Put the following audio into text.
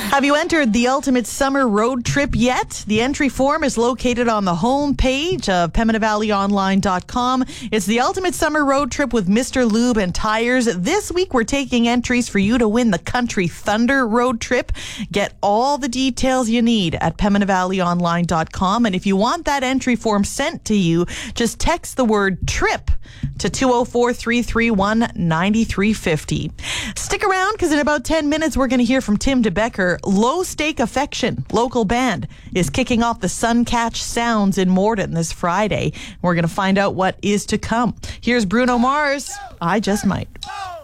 Have you entered the Ultimate Summer Road Trip yet? The entry form is located on the home page of PembinaValleyOnline.com. It's the Ultimate Summer Road Trip with Mr. Lube and Tires. This week, we're taking entries for you to win the Country Thunder Road Trip. Get all the details you need at PembinaValleyOnline.com. And if you want that entry form sent to you, just text the word TRIP to 204-331-9350. Stick around, because in about 10 minutes, we're going to hear from Tim DeBecker. Low Stake Affection, local band, is kicking off the Suncatch Sounds in Morden this Friday. We're going to find out what is to come. Here's Bruno Mars, I Just Might.